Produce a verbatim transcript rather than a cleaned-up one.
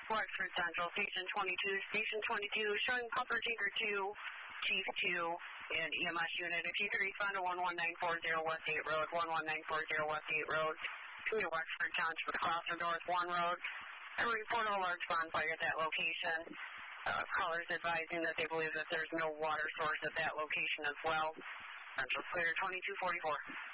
Wexford Central, Station twenty-two, Station twenty-two, showing pumper tanker two, Chief two, and E M S unit. If you could respond to one one nine four zero West eight Road, one one nine four zero West eight Road, to the Wexford Township across the North one Road, and report a large bonfire at that location. Uh, callers advising that they believe that there's no water source at that location as well. Central clear twenty-two forty-four.